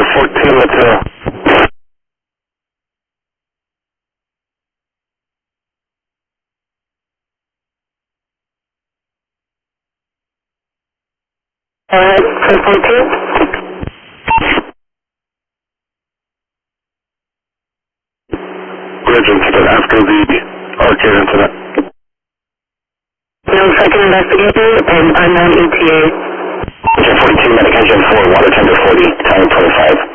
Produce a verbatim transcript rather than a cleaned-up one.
fourteen material. Alright, ten fourteen. Bridge incident after the arcade incident. No second investigator and unknown E T A. ten forty-two, medic engine four, water temper forty, time twenty-five.